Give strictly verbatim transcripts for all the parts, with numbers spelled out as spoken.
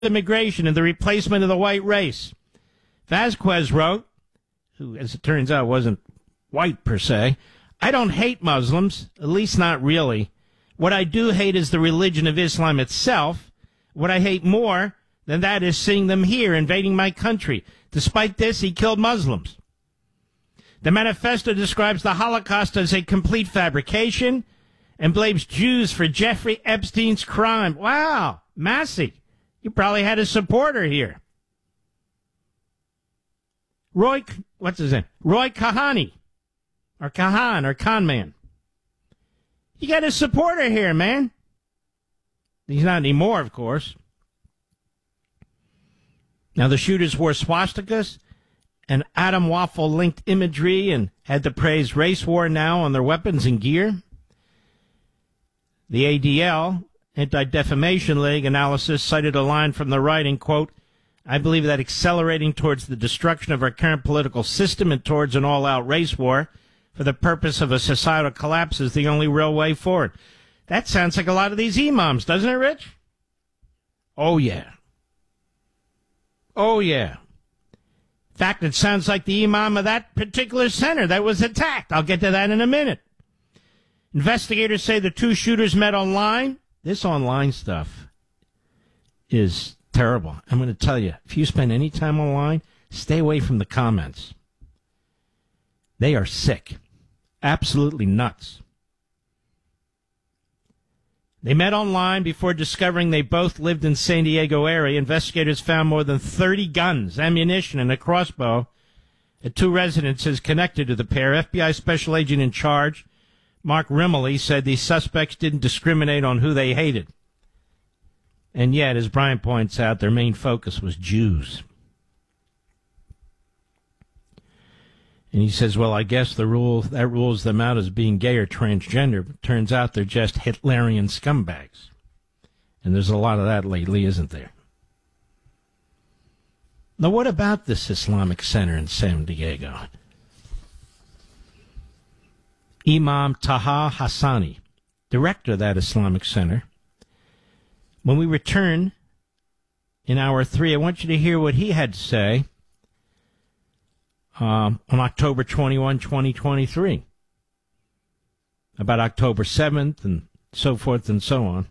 immigration and the replacement of the white race. Vasquez wrote, who, as it turns out, wasn't white per se, I don't hate Muslims, at least not really. What I do hate is the religion of Islam itself. What I hate more than that is seeing them here invading my country. Despite this, he killed Muslims. The manifesto describes the Holocaust as a complete fabrication and blames Jews for Jeffrey Epstein's crime. Wow, Massey, you probably had a supporter here. Roy, what's his name? Roy Kahani, or Kahan, or Conman. You got a supporter here, man. He's not anymore, of course. Now, the shooters wore swastikas and Adam Waffle-linked imagery and had to praise race war now on their weapons and gear. The A D L, Anti-Defamation League analysis, cited a line from the writing, quote, I believe that accelerating towards the destruction of our current political system and towards an all-out race war for the purpose of a societal collapse is the only real way forward. That sounds like a lot of these imams, doesn't it, Rich? Oh, yeah. Oh, yeah. In fact, it sounds like the imam of that particular center that was attacked. I'll get to that in a minute. Investigators say the two shooters met online. This online stuff is terrible. I'm going to tell you, if you spend any time online, stay away from the comments. They are sick. Absolutely nuts. They met online before discovering they both lived in San Diego area. Investigators found more than thirty guns, ammunition, and a crossbow at two residences connected to the pair. F B I Special Agent in charge, Mark Rimley, said these suspects didn't discriminate on who they hated. And yet, as Brian points out, their main focus was Jews. And he says, well, I guess the rule that rules them out as being gay or transgender. But turns out they're just Hitlerian scumbags. And there's a lot of that lately, isn't there? Now, what about this Islamic Center in San Diego? Imam Taha Hassani, director of that Islamic Center. When we return in hour three, I want you to hear what he had to say Um, on October twenty-first, twenty twenty-three, about October seventh and so forth and so on.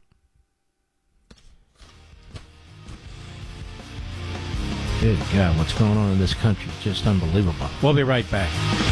Good God, what's going on in this country is just unbelievable. We'll be right back.